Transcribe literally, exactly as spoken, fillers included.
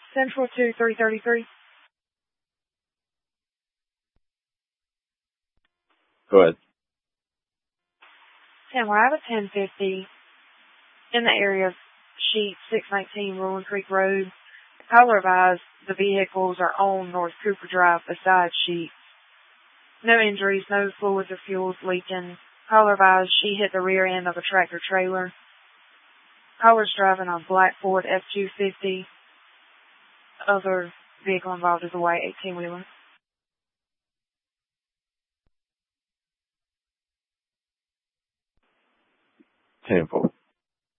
Central two three thirty-three. Go ahead. ten, we're at a ten fifty in the area of Sheet six nineteen Rolling Creek Road. Caller advised the vehicles are on North Cooper Drive beside Sheet. No injuries, no fluids or fuels leaking. Caller advised she hit the rear end of a tractor trailer. Caller's driving a black Ford F two fifty. Other vehicle involved is a white eighteen-wheeler. ten four.